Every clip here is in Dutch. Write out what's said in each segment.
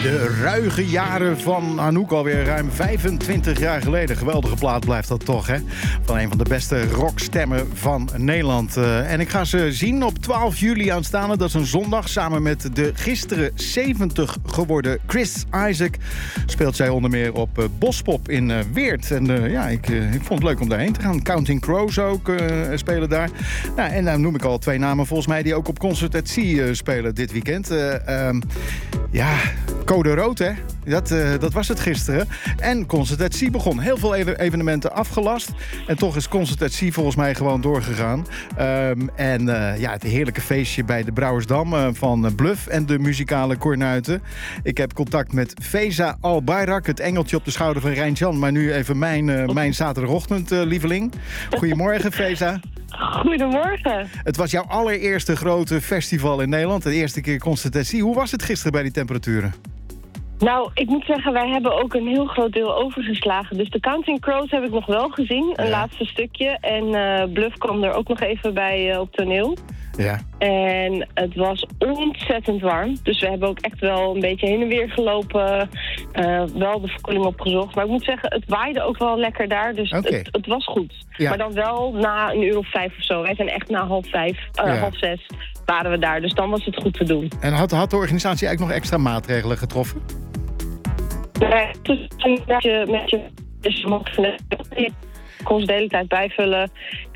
De ruige jaren van Anouk, alweer ruim 25 jaar geleden. Geweldige plaat blijft dat toch, hè? Van een van de beste rockstemmen van Nederland. En ik ga ze zien op 12 juli aanstaande. Dat is een zondag. Samen met de gisteren 70 geworden Chris Isaak speelt zij onder meer op Bospop in Weert. En ik vond het leuk om daarheen te gaan. Counting Crows ook spelen daar. Nou, en dan noem ik al 2 namen volgens mij die ook op Concert at Sea spelen dit weekend. Code Rood, hè? Dat was het gisteren. En Concert at Sea begon. Heel veel evenementen afgelast. En toch is Concert at Sea volgens mij gewoon doorgegaan. Het heerlijke feestje bij de Brouwersdam van Bluff en de muzikale Kornuiten. Ik heb contact met Feza Al-Bayrak, het engeltje op de schouder van Rijntjan. Maar nu even mijn zaterdagochtend, lieveling. Goedemorgen, Feza. Goedemorgen. Het was jouw allereerste grote festival in Nederland. De eerste keer Concert at Sea. Hoe was het gisteren bij die temperaturen? Nou, ik moet zeggen, wij hebben ook een heel groot deel overgeslagen. Dus de Counting Crows heb ik nog wel gezien, een laatste stukje. En Bluff kwam er ook nog even bij op toneel. Ja. En het was ontzettend warm. Dus we hebben ook echt wel een beetje heen en weer gelopen. Wel de verkoeling opgezocht. Maar ik moet zeggen, het waaide ook wel lekker daar. Dus het was goed. Ja. Maar dan wel na een uur of 5 of zo. Wij zijn echt na half 6 waren we daar. Dus dan was het goed te doen. En had de organisatie eigenlijk nog extra maatregelen getroffen? Nee, met je kon ze de hele tijd bijvullen.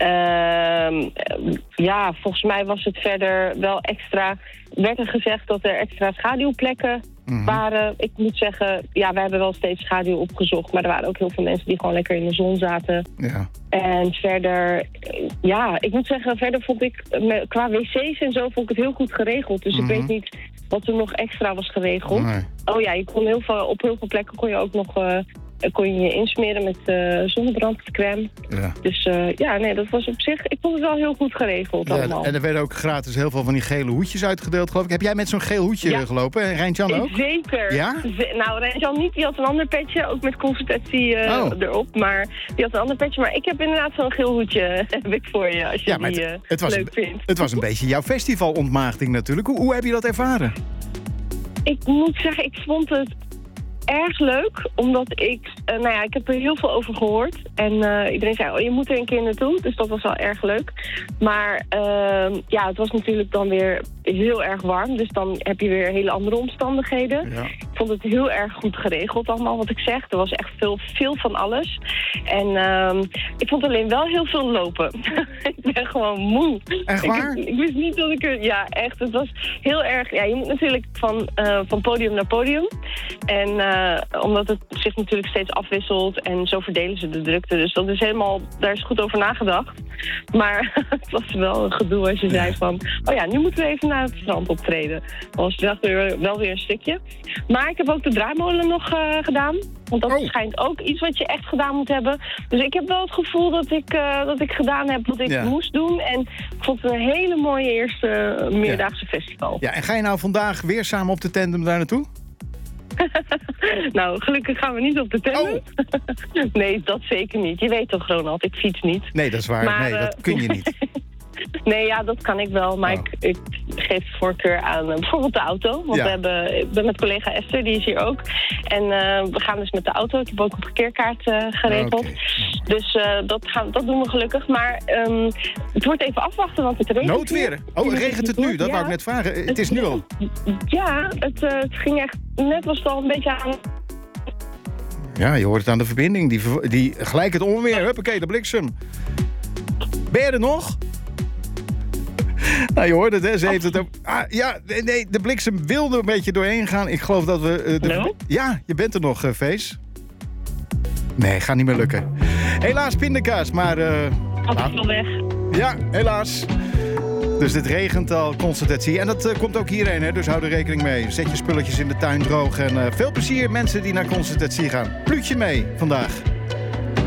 Volgens mij was het verder wel extra. Werd er gezegd dat er extra schaduwplekken waren. Ik moet zeggen, we hebben wel steeds schaduw opgezocht. Maar er waren ook heel veel mensen die gewoon lekker in de zon zaten. Ja. En verder, ik moet zeggen, verder vond ik qua wc's en zo vond ik het heel goed geregeld. Dus ik weet niet wat er nog extra was geregeld. Nee. Je kon op heel veel plekken kon je ook nog kon je insmeren met zonnebrandcrème. Ja. Dus dat was op zich, ik vond het wel heel goed geregeld allemaal. En er werden ook gratis heel veel van die gele hoedjes uitgedeeld, geloof ik. Heb jij met zo'n geel hoedje gelopen? En Rijntjan ook? Zeker. Ja? Nou, Rijntjan niet, die had een ander petje, ook met Concert at Sea erop. Maar die had een ander petje. Maar ik heb inderdaad zo'n geel hoedje, heb ik voor je, als je leuk vindt. Het was een beetje jouw festival-ontmaagding natuurlijk. Hoe heb je dat ervaren? Ik moet zeggen, ik vond het erg leuk, omdat ik heb er heel veel over gehoord. En iedereen zei, je moet er een keer naartoe. Dus dat was wel erg leuk. Maar het was natuurlijk dan weer heel erg warm. Dus dan heb je weer hele andere omstandigheden. Ja. Ik vond het heel erg goed geregeld allemaal, wat ik zeg. Er was echt veel van alles. En ik vond alleen wel heel veel lopen. Ik ben gewoon moe. Echt waar? Ik wist niet dat ik er... Ja, echt. Het was heel erg... Ja, je moet natuurlijk van podium naar podium. En omdat het zich natuurlijk steeds afwisselt en zo verdelen ze de drukte. Dus dat is daar is goed over nagedacht. Maar het was wel een gedoe als je zei van, nu moeten we even naar het strand optreden. Dat was wel weer een stukje. Maar ik heb ook de draaimolen nog gedaan. Want dat schijnt ook iets wat je echt gedaan moet hebben. Dus ik heb wel het gevoel dat ik gedaan heb wat ik moest doen. En ik vond het een hele mooie eerste meerdaagse festival. Ja, en ga je nou vandaag weer samen op de tandem daar naartoe? Nou, gelukkig gaan we niet op de tandem. Nee, dat zeker niet. Je weet toch, Ronald, ik fiets niet. Nee, dat is waar. Maar, nee, dat kun je niet. Nee, dat kan ik wel. Maar ik geef voorkeur aan bijvoorbeeld de auto. Want ik ben met collega Esther, die is hier ook. En we gaan dus met de auto. Ik heb ook een parkeerkaart geregeld. Okay. Dus dat doen we gelukkig. Maar het wordt even afwachten, want het regent. Noodweer? Regent het nu? Dat wou ik net vragen. Het is nu al. Ja, het ging echt... Net was het al een beetje aan... Ja, je hoort het aan de verbinding. Die gelijk het onweer. Huppakee, de bliksem. Ben je er nog? Nou, je hoort het, hè? Ze heeft het ook... de bliksem wilde een beetje doorheen gaan. Ik geloof dat we... Ja, je bent er nog, Fees. Nee, gaat niet meer lukken. Helaas pindakaas, maar... Had ik wel weg. Ja, helaas. Dus dit regent al, Concert at Sea. En dat komt ook hierheen, hè? Dus hou er rekening mee. Zet je spulletjes in de tuin droog. En veel plezier mensen die naar Concert at Sea gaan. Pluutje mee vandaag.